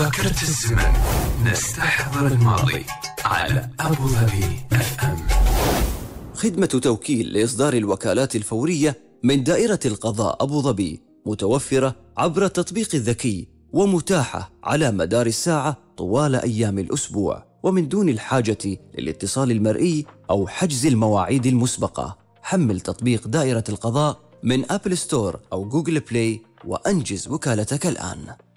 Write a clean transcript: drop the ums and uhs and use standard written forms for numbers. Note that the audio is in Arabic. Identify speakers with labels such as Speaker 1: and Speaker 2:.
Speaker 1: ذاكرة الزمن، نستحضر الماضي على أبو ظبي FM.
Speaker 2: خدمة توكيل لإصدار الوكالات الفورية من دائرة القضاء أبو ظبي متوفرة عبر التطبيق الذكي ومتاحة على مدار الساعة طوال أيام الأسبوع، ومن دون الحاجة للاتصال المرئي أو حجز المواعيد المسبقة. حمل تطبيق دائرة القضاء من أبل ستور أو جوجل بلاي وأنجز وكالتك الآن.